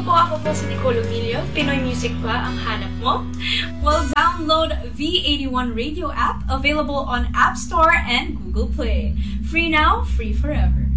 Ako po si Nicole Ovilio. Pinoy Music ba ang hanap mo? Well, download V81 Radio app, available on App Store and Google Play. Free now, free forever.